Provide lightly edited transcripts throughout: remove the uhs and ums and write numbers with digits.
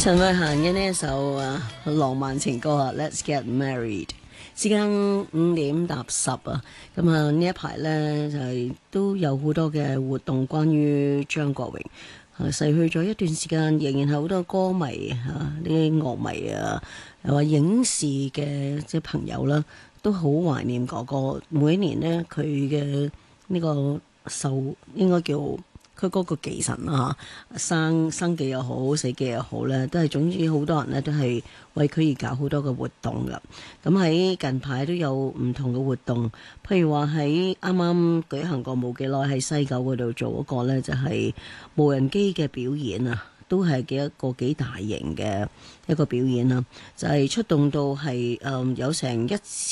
陳慧嫻嘅呢一首浪漫情歌啊 ，Let's Get Married。時間5:10啊，咁啊呢一排呢，就係都有好多嘅活動，關於張國榮逝去咗一段時間，仍然係好多歌迷啲樂迷又話影視嘅即係朋友啦，都好懷念哥哥。每一年呢，佢嘅呢個壽應該叫佢嗰個忌神啦嚇，生忌又好，死忌又好咧，都係總之好多人咧都係為佢而搞好多嘅活動噶。咁喺近排都有唔同嘅活動，譬如話喺啱啱舉行過冇幾耐喺西九嗰度做嗰個咧，就係無人機嘅表演啊，都係一個幾大型嘅一個表演啦，就係出動到係有成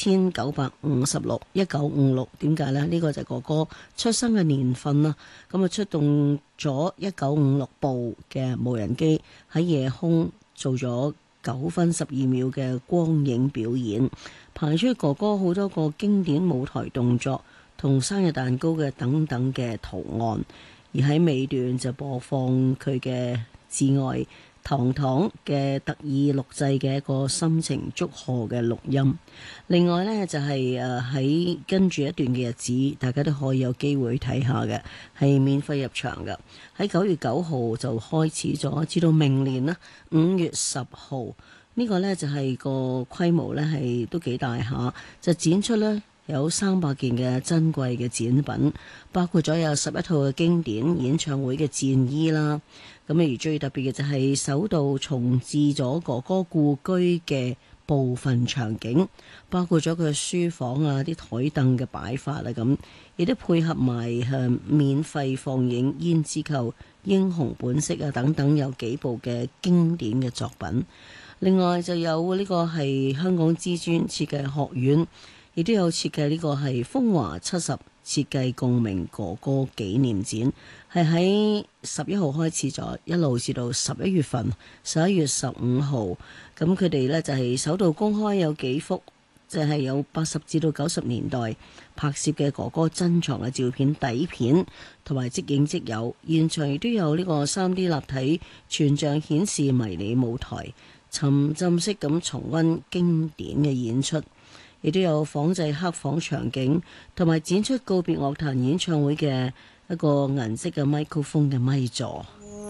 1956，點解呢？呢個就係哥哥出生嘅年份啦。咁啊出動咗1956部嘅無人機喺夜空做咗9分12秒嘅光影表演，排出哥哥好多個經典舞台動作同生日蛋糕嘅等等嘅圖案，而喺尾段就播放佢嘅至愛糖糖嘅特意錄製嘅一個心情祝賀嘅錄音。另外呢，就係喺跟住一段嘅日子，大家都可以有機會睇下嘅，係免費入場嘅。喺9月9號就開始咗，至到明年啦5月10號呢個呢，就係個規模呢，係都幾大下，就展出呢有300件嘅珍貴嘅展品，包括咗有11套嘅經典演唱會嘅戰衣啦。咁而最特別嘅就係首度重置咗哥哥故居嘅部分場景，包括咗佢嘅書房啊、啲台凳嘅擺法啊，咁亦都配合埋免費放映《胭脂扣》《英雄本色》啊等等，有幾部嘅經典嘅作品。另外就有呢個係香港知專設計學院，亦都有設計呢個係風華70設計共鳴哥哥紀念展，係喺11號開始咗，一路至到11月份11月15號。咁佢哋呢就係首度公開有幾幅，就係有80至到90年代拍攝嘅哥哥珍藏嘅照片底片，同埋即影即有。現場亦都有呢個 3D 立體全像顯示迷你舞台，沉浸式咁重溫經典嘅演出。亦都有仿製黑房場景，同埋展出告別樂壇演唱會嘅一個銀色嘅麥克風嘅咪座。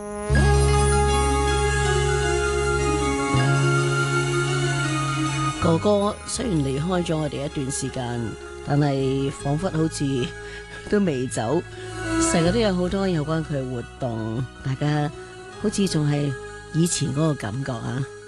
哥哥雖然離開咗我哋一段時間，但係彷彿好似都未走，成日都有好多有關佢嘅活動，大家好似仲係以前嗰個感覺啊！